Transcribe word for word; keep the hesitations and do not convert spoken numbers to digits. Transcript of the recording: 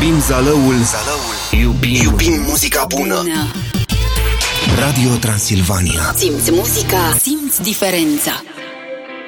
Iubim zalăul, zalăul. Iubim, iubim muzica bună. bună Radio Transilvania. Simți muzica, simți diferența.